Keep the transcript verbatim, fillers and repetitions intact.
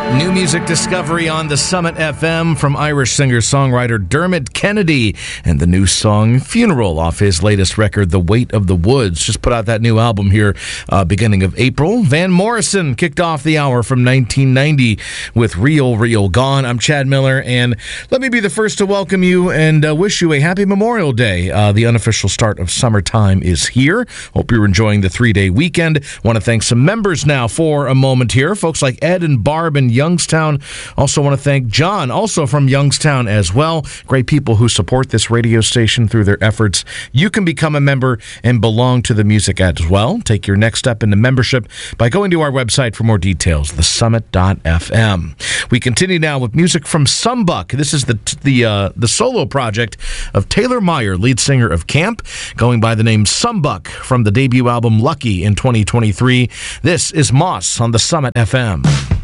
New music discovery on the Summit F M from Irish singer-songwriter Dermot Kennedy and the new song Funeral off his latest record, The Weight of the Woods. Just put out that new album here uh, beginning of April. Van Morrison kicked off the hour from nineteen ninety with Real, Real Gone. I'm Chad Miller, and let me be the first to welcome you and uh, wish you a happy Memorial Day. Uh, the unofficial start of summertime is here. Hope you're enjoying the three-day weekend. Want to thank some members now for a moment here. Folks like Ed and Barb and Youngstown. Also want to thank John, also from Youngstown as well. Great people who support this radio station through their efforts. You can become a member and belong to the music as well. Take your next step into membership by going to our website for more details, the summit dot f m. We continue now with music from Sumbuck. This is the the uh, the solo project of Taylor Meyer, lead singer of Camp, going by the name Sumbuck from the debut album Lucky in twenty twenty-three. This is Moss on the Summit F M.